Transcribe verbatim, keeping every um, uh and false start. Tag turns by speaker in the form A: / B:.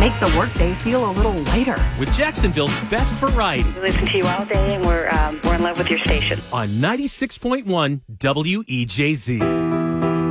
A: make the workday feel a little lighter.
B: With Jacksonville's best variety.
C: We listen to you all day, and we're um, we're in love with your station.
B: On ninety-six point one W E J Z.